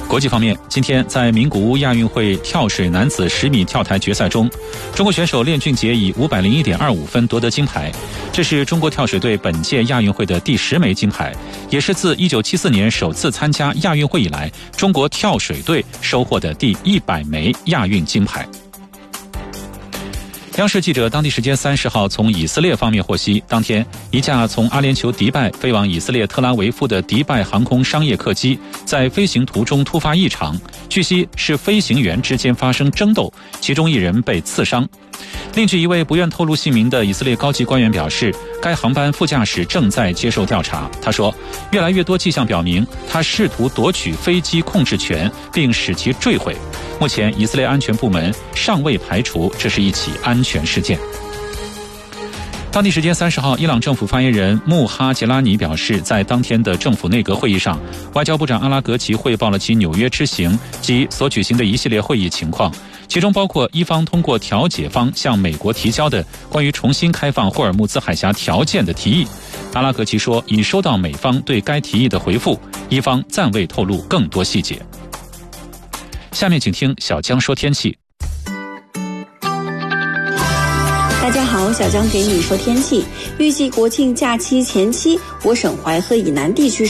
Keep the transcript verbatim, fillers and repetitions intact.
国际方面，今天在名古屋亚运会跳水男子十米跳台决赛中，中国选手练俊杰以五百零一点二五分夺得金牌，这是中国跳水队本届亚运会的第十枚金牌，也是自一九七四年首次参加亚运会以来，中国跳水队收获的第一百枚亚运金牌。央视记者当地时间三十号从以色列方面获悉，当天一架从阿联酋迪拜飞往以色列特拉维夫的迪拜航空商业客机在飞行途中突发异常，据悉是飞行员之间发生争斗，其中一人被刺伤。另据一位不愿透露姓名的以色列高级官员表示，该航班副驾驶正在接受调查。他说，越来越多迹象表明他试图夺取飞机控制权并使其坠毁。目前以色列安全部门尚未排除这是一起安全事件。当地时间三十号，伊朗政府发言人穆哈杰拉尼表示，在当天的政府内阁会议上，外交部长阿拉格齐汇报了其纽约之行及所举行的一系列会议情况，其中包括伊方通过调解方向美国提交的关于重新开放霍尔木兹海峡条件的提议。阿拉格齐说，已收到美方对该提议的回复，伊方暂未透露更多细节。下面请听小江说天气。 大家好，小江给你说天气。预计国庆假期前期，我省淮河以南地区